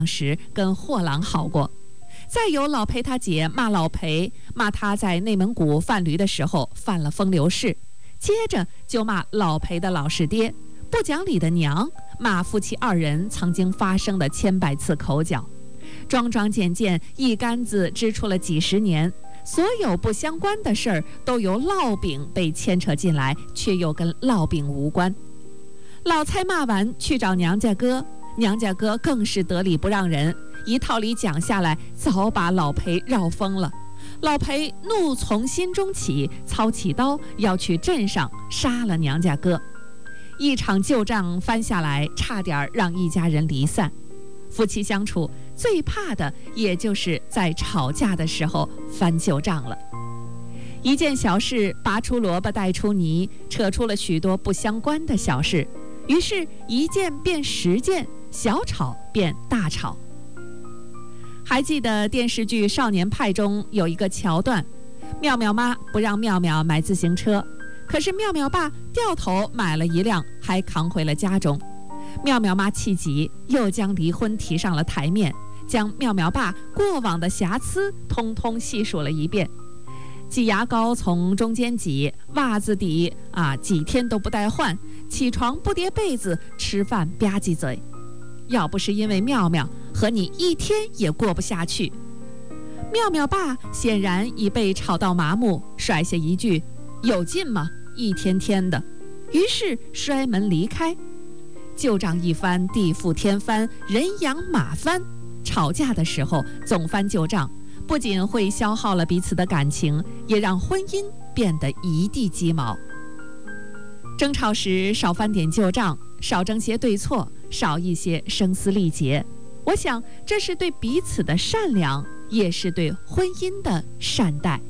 时跟货郎好过。再有老裴他姐骂老裴，骂他在内蒙古贩驴的时候犯了风流事，接着就骂老裴的老实爹不讲理的娘，骂夫妻二人曾经发生的千百次口角，桩桩件件一竿子织出了几十年，所有不相关的事儿都由烙饼被牵扯进来，却又跟烙饼无关。老蔡骂完去找娘家哥，娘家哥更是得理不让人，一套理讲下来，早把老裴绕疯了。老裴怒从心中起，操起刀要去镇上杀了娘家哥。一场旧账翻下来，差点让一家人离散。夫妻相处最怕的也就是在吵架的时候翻旧账了。一件小事拔出萝卜带出泥，扯出了许多不相关的小事，于是一件变十件，小吵变大吵。还记得电视剧《少年派》中有一个桥段，妙妙妈不让妙妙买自行车，可是妙妙爸掉头买了一辆，还扛回了家中。妙妙妈气急，又将离婚提上了台面，将妙妙爸过往的瑕疵通通细数了一遍。挤牙膏从中间挤，袜子底几天都不带换，起床不叠被子，吃饭吧唧嘴。要不是因为妙妙，和你一天也过不下去。妙妙爸显然已被吵到麻木，甩下一句有劲吗？一天天的，于是摔门离开。旧账一翻，地覆天翻，人仰马翻。吵架的时候总翻旧账，不仅会消耗了彼此的感情，也让婚姻变得一地鸡毛。争吵时少翻点旧账，少争些对错，少一些声嘶力竭。我想这是对彼此的善良，也是对婚姻的善待。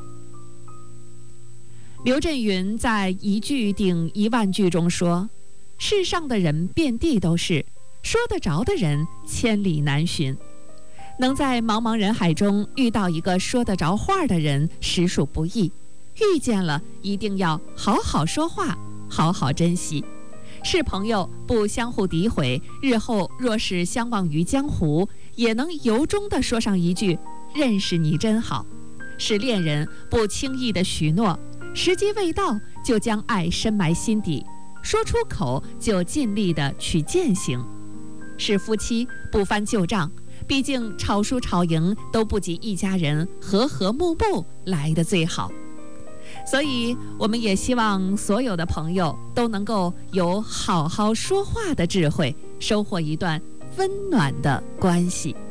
刘震云在一句顶10000句中说，世上的人遍地都是，说得着的人千里难寻。能在茫茫人海中遇到一个说得着话的人，实属不易。遇见了，一定要好好说话，好好珍惜。是朋友不相互诋毁，日后若是相忘于江湖，也能由衷地说上一句认识你真好。是恋人不轻易的许诺，时机未到就将爱深埋心底，说出口就尽力的去践行。是夫妻不翻旧账，毕竟吵输吵赢都不及一家人和和睦睦来得最好。所以我们也希望所有的朋友都能够有好好说话的智慧，收获一段温暖的关系。